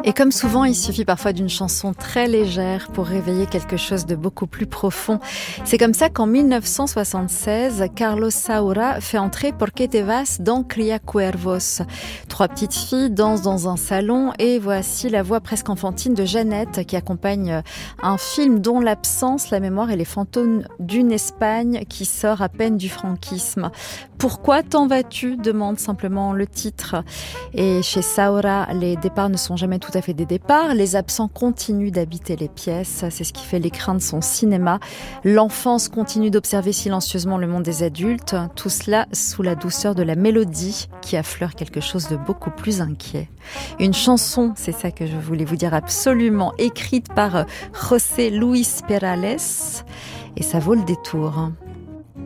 Et comme souvent, il suffit parfois d'une chanson très légère pour réveiller quelque chose de beaucoup plus profond. C'est comme ça qu'en 1976, Carlos Saura fait entrer Porque te vas dans Cría Cuervos. Trois petites filles dansent dans un salon et voici la voix presque enfantine de Jeannette qui accompagne un film dont l'absence, la mémoire et les fantômes d'une Espagne qui sort à peine du franquisme. Pourquoi t'en vas-tu ? Demande simplement le titre. Et chez Saura, les départs ne sont jamais tout à fait des départs. Les absents continuent d'habiter les pièces. C'est ce qui fait l'écrin de son cinéma. L'enfance continue d'observer silencieusement le monde des adultes. Tout cela sous la douceur de la mélodie qui affleure quelque chose de beaucoup plus inquiet. Une chanson, c'est ça que je voulais vous dire absolument, écrite par José Luis Perales. Et ça vaut le détour.